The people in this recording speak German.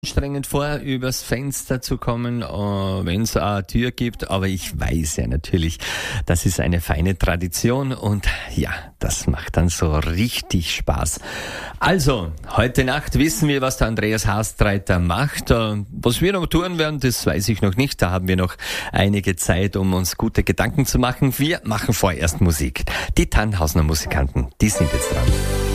Anstrengend vor, übers Fenster zu kommen, wenn es eine Tür gibt. Aber ich weiß ja natürlich, das ist eine feine Tradition und ja, das macht dann so richtig Spaß. Also, heute Nacht wissen wir, was der Andreas Haastreiter macht. Was wir noch tun werden, das weiß ich noch nicht. Da haben wir noch einige Zeit, um uns gute Gedanken zu machen. Wir machen vorerst Musik. Die Tannhausener Musikanten, die sind jetzt dran.